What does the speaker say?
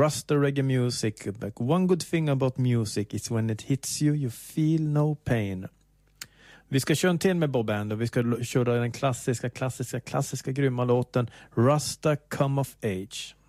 Rasta reggae music. Like one good thing about music is when it hits you, you feel no pain. Vi ska köra en till med Bob Band och vi ska köra den klassiska grymma låten Rasta Come of Age.